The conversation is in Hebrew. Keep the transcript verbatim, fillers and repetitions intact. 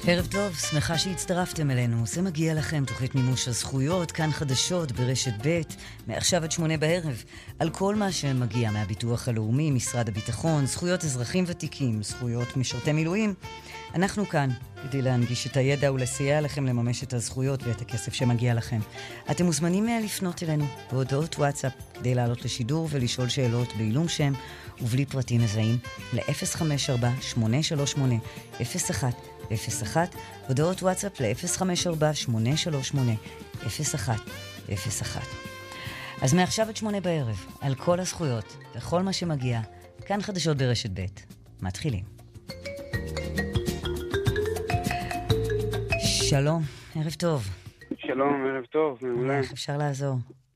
ערב טוב, שמחה שהצטרפתם אלינו. זה מגיע לכם, תוכנית מימוש הזכויות, כאן חדשות ברשת ב', מעכשיו עד שמונה בערב, על כל מה שמגיע מהביטוח הלאומי, משרד הביטחון, זכויות אזרחים ותיקים, זכויות משרתי מילואים. אנחנו כאן כדי להנגיש את הידע ולסייע לכם לממש את הזכויות ואת הכסף שמגיע לכם. אתם מוזמנים לפנות אלינו בהודעות וואטסאפ כדי לעלות לשידור ולשאול שאלות בעילום שם ובלי פרטים מזהים ל-אפס חמש ארבע שמונה שלוש שמונה אפס אחת אפס אחת, הודעות וואטסאפ ל-אפס חמש ארבע שמונה שלוש שמונה אפס אחת אפס אחת. אז מעכשיו עד שמונה בערב, על כל הזכויות וכל מה שמגיע, כאן חדשות ברשת ב'. מתחילים. שלום, ערב טוב. שלום, ערב טוב, מעולה. איך אפשר לעזור?